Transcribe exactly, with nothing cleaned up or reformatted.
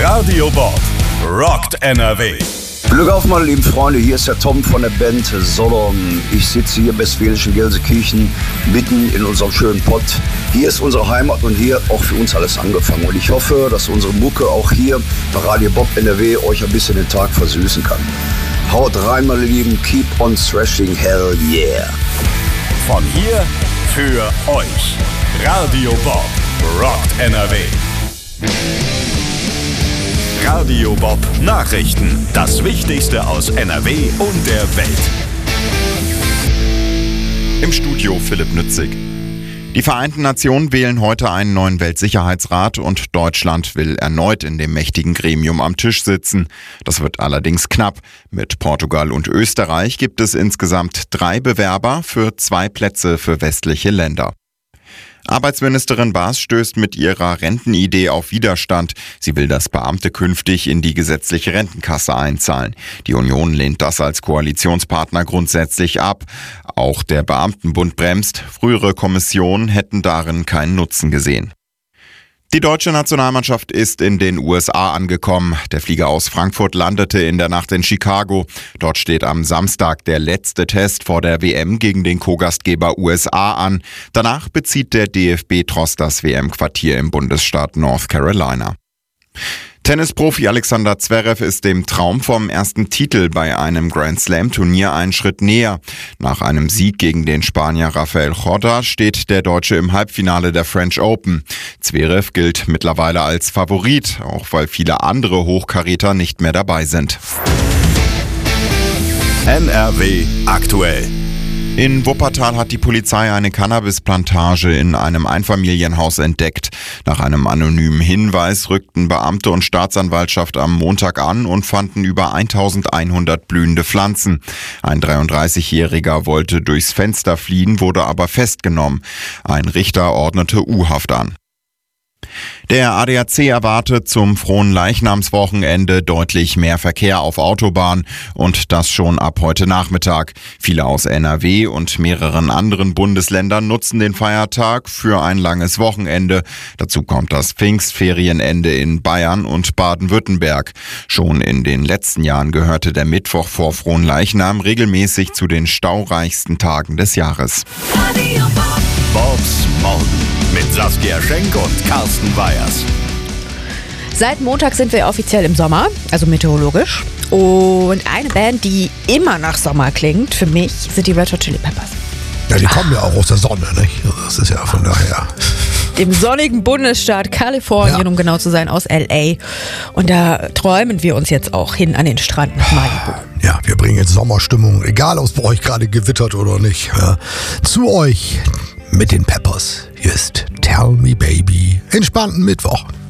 Radio Bob rockt N R W. Glück auf, meine lieben Freunde, hier ist der Tom von der Band Sodom. Ich sitze hier im westfälischen Gelsenkirchen, mitten in unserem schönen Pott. Hier ist unsere Heimat und hier auch für uns alles angefangen. Und ich hoffe, dass unsere Mucke auch hier bei Radio Bob N R W euch ein bisschen den Tag versüßen kann. Haut rein, meine Lieben, keep on thrashing, hell yeah. Von hier für euch. Radio Bob rockt N R W. Radio Bob Nachrichten. Das Wichtigste aus N R W und der Welt. Im Studio Philipp Nützig. Die Vereinten Nationen wählen heute einen neuen Weltsicherheitsrat und Deutschland will erneut in dem mächtigen Gremium am Tisch sitzen. Das wird allerdings knapp. Mit Portugal und Österreich gibt es insgesamt drei Bewerber für zwei Plätze für westliche Länder. Arbeitsministerin Baas stößt mit ihrer Rentenidee auf Widerstand. Sie will, dass Beamte künftig in die gesetzliche Rentenkasse einzahlen. Die Union lehnt das als Koalitionspartner grundsätzlich ab. Auch der Beamtenbund bremst. Frühere Kommissionen hätten darin keinen Nutzen gesehen. Die deutsche Nationalmannschaft ist in den U S A angekommen. Der Flieger aus Frankfurt landete in der Nacht in Chicago. Dort steht am Samstag der letzte Test vor der W M gegen den Co-Gastgeber U S A an. Danach bezieht der D F B-Tross das W M-Quartier im Bundesstaat North Carolina. Tennisprofi Alexander Zverev ist dem Traum vom ersten Titel bei einem Grand-Slam-Turnier einen Schritt näher. Nach einem Sieg gegen den Spanier Rafael Corda steht der Deutsche im Halbfinale der French Open. Zverev gilt mittlerweile als Favorit, auch weil viele andere Hochkaräter nicht mehr dabei sind. N R W aktuell. In Wuppertal hat die Polizei eine Cannabisplantage in einem Einfamilienhaus entdeckt. Nach einem anonymen Hinweis rückten Beamte und Staatsanwaltschaft am Montag an und fanden über eintausendeinhundert blühende Pflanzen. Ein dreiunddreißigjähriger wollte durchs Fenster fliehen, wurde aber festgenommen. Ein Richter ordnete U-Haft an. Der A D A C erwartet zum Fronleichnamswochenende deutlich mehr Verkehr auf Autobahnen und das schon ab heute Nachmittag. Viele aus N R W und mehreren anderen Bundesländern nutzen den Feiertag für ein langes Wochenende. Dazu kommt das Pfingstferienende in Bayern und Baden-Württemberg. Schon in den letzten Jahren gehörte der Mittwoch vor Fronleichnam regelmäßig zu den staureichsten Tagen des Jahres. Bobs Morgen mit Saskia Schenk und Carsten Weyers. Seit Montag sind wir offiziell im Sommer, also meteorologisch. Und eine Band, die immer nach Sommer klingt, für mich, sind die Red Hot Chili Peppers. Ja, die kommen ja auch aus der Sonne, nicht? Das ist ja von daher. Dem sonnigen Bundesstaat Kalifornien, ja. Um genau zu sein, aus L A. Und da träumen wir uns jetzt auch hin an den Strand nach Malibu. Ja, wir bringen jetzt Sommerstimmung, egal ob es bei euch gerade gewittert oder nicht, ja, zu euch mit den Peppers. Hier ist Tell Me Baby. Entspannten Mittwoch.